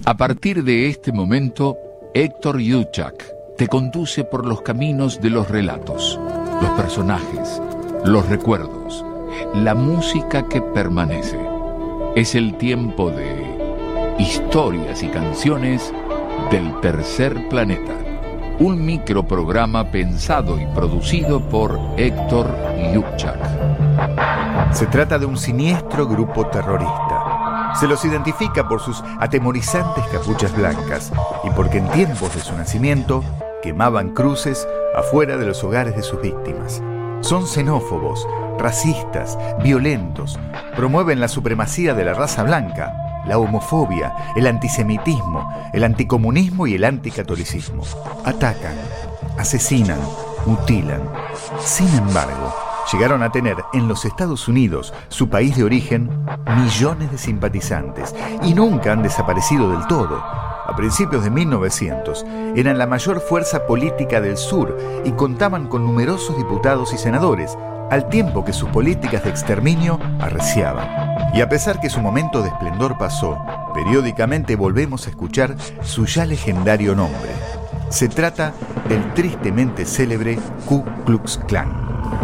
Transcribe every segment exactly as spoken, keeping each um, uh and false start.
A partir de este momento, Héctor Yuchak te conduce por los caminos de los relatos, los personajes, los recuerdos, la música que permanece. Es el tiempo de historias y canciones del Tercer Planeta. Un microprograma pensado y producido por Héctor Yuchak. Se trata de un siniestro grupo terrorista. Se los identifica por sus atemorizantes capuchas blancas y porque en tiempos de su nacimiento quemaban cruces afuera de los hogares de sus víctimas. Son xenófobos, racistas, violentos, promueven la supremacía de la raza blanca, la homofobia, el antisemitismo, el anticomunismo y el anticatolicismo. Atacan, asesinan, mutilan. Sin embargo, llegaron a tener en los Estados Unidos, su país de origen, millones de simpatizantes y nunca han desaparecido del todo. A principios de mil novecientos, eran la mayor fuerza política del sur y contaban con numerosos diputados y senadores, al tiempo que sus políticas de exterminio arreciaban. Y a pesar que su momento de esplendor pasó, periódicamente volvemos a escuchar su ya legendario nombre. Se trata del tristemente célebre Ku Klux Klan.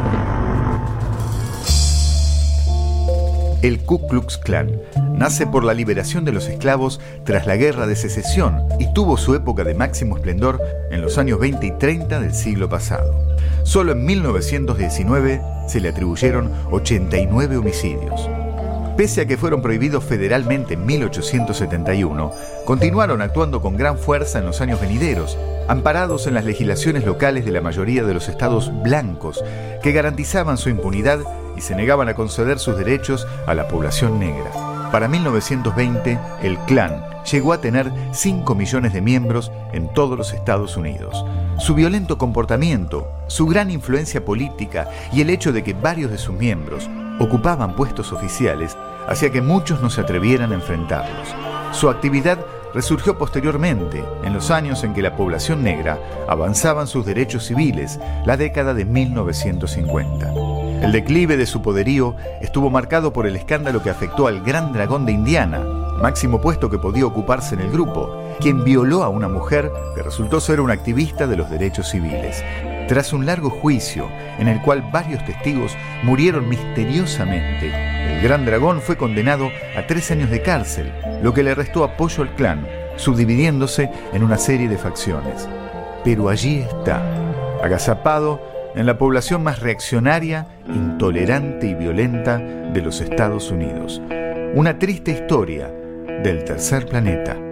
El Ku Klux Klan nace por la liberación de los esclavos tras la Guerra de Secesión y tuvo su época de máximo esplendor en los años veinte y treinta del siglo pasado. Solo en mil novecientos diecinueve se le atribuyeron ochenta y nueve homicidios. Pese a que fueron prohibidos federalmente en mil ochocientos setenta y uno, continuaron actuando con gran fuerza en los años venideros, amparados en las legislaciones locales de la mayoría de los estados blancos, que garantizaban su impunidad y se negaban a conceder sus derechos a la población negra. Para mil novecientos veinte, el Klan llegó a tener cinco millones de miembros en todos los Estados Unidos. Su violento comportamiento, su gran influencia política y el hecho de que varios de sus miembros ocupaban puestos oficiales hacía que muchos no se atrevieran a enfrentarlos. Su actividad resurgió posteriormente, en los años en que la población negra avanzaba en sus derechos civiles, la década de mil novecientos cincuenta. El declive de su poderío estuvo marcado por el escándalo que afectó al Gran Dragón de Indiana, máximo puesto que podía ocuparse en el grupo, quien violó a una mujer que resultó ser una activista de los derechos civiles. Tras un largo juicio, en el cual varios testigos murieron misteriosamente, el Gran Dragón fue condenado a tres años de cárcel, lo que le restó apoyo al Klan, subdividiéndose en una serie de facciones. Pero allí está, agazapado en la población más reaccionaria, intolerante y violenta de los Estados Unidos. Una triste historia del Tercer Planeta.